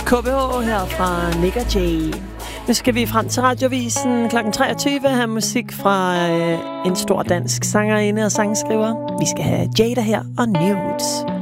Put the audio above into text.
KBH her fra Nick og Jay. Nu skal vi frem til Radiovisen kl. 23 have musik fra en stor dansk sangerinde og sangskriver. Vi skal have Jada her og Nudes.